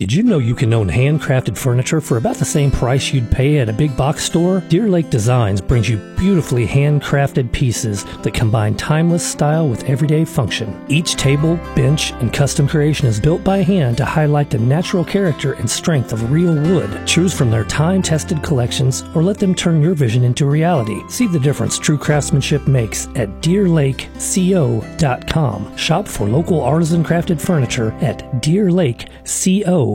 Did you know you can own handcrafted furniture for about the same price you'd pay at a big box store? Deer Lake Designs brings you beautifully handcrafted pieces that combine timeless style with everyday function. Each table, bench, and custom creation is built by hand to highlight the natural character and strength of real wood. Choose from their time-tested collections or let them turn your vision into reality. See the difference true craftsmanship makes at DeerLakeCO.com. Shop for local artisan crafted furniture at DeerLakeCO.com.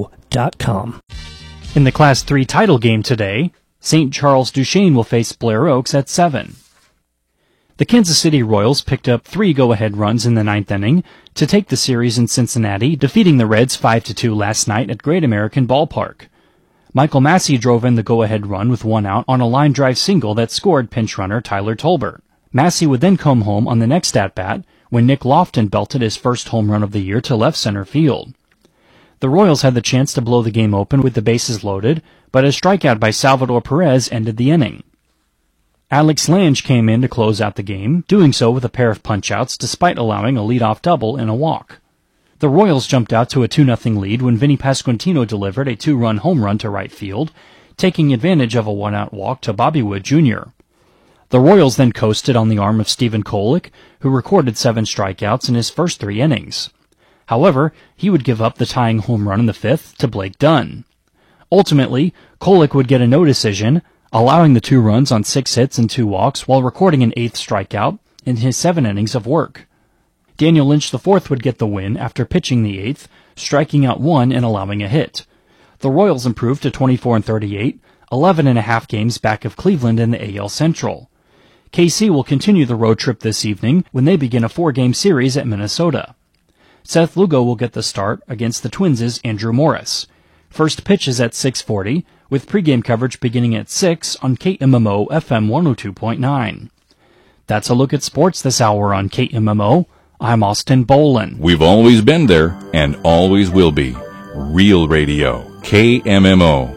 In the Class 3 title game today, St. Charles Duchesne will face Blair Oaks at 7. The Kansas City Royals picked up 3 go-ahead runs in the 9th inning to take the series in Cincinnati, defeating the Reds 5-2 last night at Great American Ballpark. Michael Massey drove in the go-ahead run with 1 out on a line drive single that scored pinch runner Tyler Tolbert. Massey would then come home on the next at-bat when Nick Lofton belted his first home run of the year to left center field. The Royals had the chance to blow the game open with the bases loaded, but a strikeout by Salvador Perez ended the inning. Alex Lange came in to close out the game, doing so with a pair of punch-outs despite allowing a leadoff double and a walk. The Royals jumped out to a 2-0 lead when Vinny Pasquantino delivered a 2-run home run to right field, taking advantage of a 1-out walk to Bobby Wood Jr. The Royals then coasted on the arm of Stephen Kolek, who recorded 7 strikeouts in his first 3 innings. However, he would give up the tying home run in the 5th to Blake Dunn. Ultimately, Kolek would get a no decision, allowing the 2 runs on 6 hits and 2 walks while recording an 8th strikeout in his 7 innings of work. Daniel Lynch IV would get the win after pitching the 8th, striking out 1 and allowing a hit. The Royals improved to 24-38, 11.5 games back of Cleveland in the AL Central. KC will continue the road trip this evening when they begin a 4-game series at Minnesota. Seth Lugo will get the start against the Twins' Andrew Morris. First pitch is at 6:40, with pregame coverage beginning at 6 on KMMO FM 102.9. That's a look at sports this hour on KMMO. I'm Austin Bolin. We've always been there and always will be. Real Radio, KMMO.